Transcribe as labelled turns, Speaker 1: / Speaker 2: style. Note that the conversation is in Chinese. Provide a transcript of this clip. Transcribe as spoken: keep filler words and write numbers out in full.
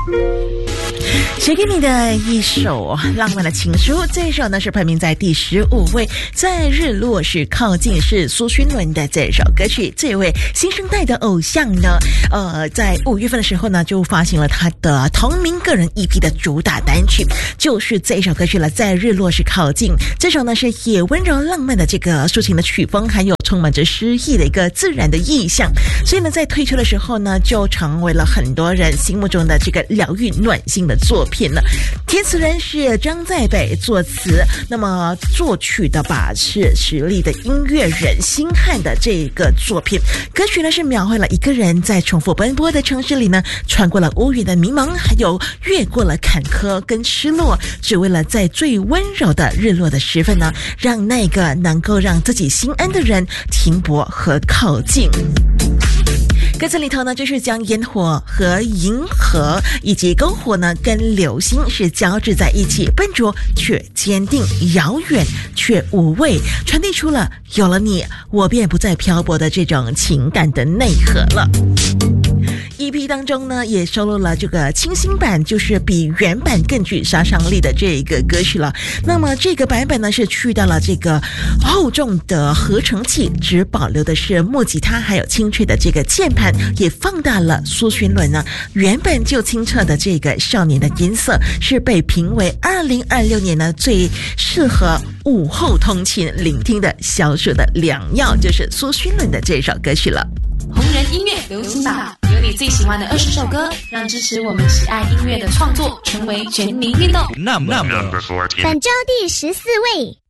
Speaker 1: 写给你的一首浪漫的情书，这一首呢是排名在第十五位，在日落时靠近，是苏勋伦的这首歌曲。这位新生代的偶像呢，呃，在五月份的时候呢，就发行了他的同名个人 E P 的主打单曲，就是这一首歌曲了，在日落时靠近。这首呢是也温柔浪漫的这个抒情的曲风，还有充满着诗意的一个自然的意象，所以呢，在推出的时候呢，就成为了很多人心目中的这个疗愈暖心的作品了。填词人是张在北，作词那么作曲的吧是实力的音乐人星汉的这个作品。歌曲呢是描绘了一个人在重复奔波的城市里呢，穿过了乌云的迷茫，还有越过了坎坷跟失落，只为了在最温柔的日落的时分呢，让那个能够让自己心安的人停泊和靠近。歌词里头呢，就是将烟火和银河以及篝火呢跟流星是交织在一起，笨拙却坚定，遥远却无畏，传递出了有了你我便不再漂泊的这种情感的内核了。E P 当中呢，也收录了这个清新版，就是比原版更具杀伤力的这个歌曲了。那么这个版本呢，是去掉了这个厚重的合成器，只保留的是木吉他还有清脆的这个键盘，也放大了苏勋伦呢原本就清澈的这个少年的音色，是被评为二零二六年呢最适合午后通勤聆听的消暑的良药，就是苏勋伦的这首歌曲了。
Speaker 2: 红人音乐流行榜，有你最喜欢的二十首歌，让支持我们喜爱音乐的创作成为全民运动。
Speaker 3: 那么，
Speaker 4: 本周第十四位。